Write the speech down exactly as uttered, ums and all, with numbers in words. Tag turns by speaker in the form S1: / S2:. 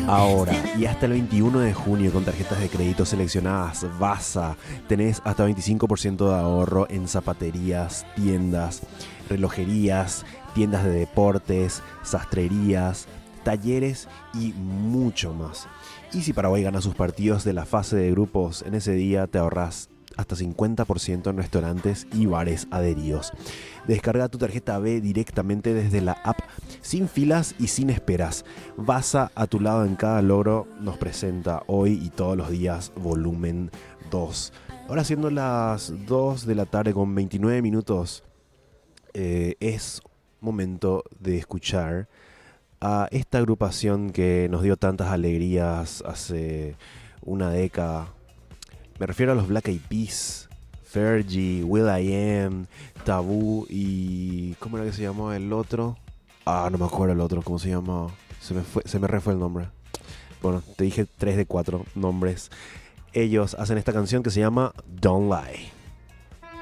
S1: Ahora y hasta el veintiuno de junio con tarjetas de crédito seleccionadas Vasa tenés hasta veinticinco por ciento de ahorro en zapaterías, tiendas, relojerías, tiendas de deportes, sastrerías, talleres y mucho más. Y si Paraguay gana sus partidos de la fase de grupos, en ese día te ahorrás hasta cincuenta por ciento en restaurantes y bares adheridos. Descarga tu tarjeta B directamente desde la app, sin filas y sin esperas. Vasa, a tu lado en cada logro, nos presenta hoy y todos los días volumen dos. Ahora siendo las dos de la tarde con veintinueve minutos, eh, es momento de escuchar a esta agrupación que nos dio tantas alegrías hace una década. Me refiero a los Black Eyed Peas, Fergie, will.i.am, Taboo y... ¿cómo era que se llamó el otro? Ah, no me acuerdo el otro, ¿cómo se llama? Se me, fue, se me re fue el nombre. Bueno, te dije tres de cuatro nombres. Ellos hacen esta canción que se llama Don't Lie.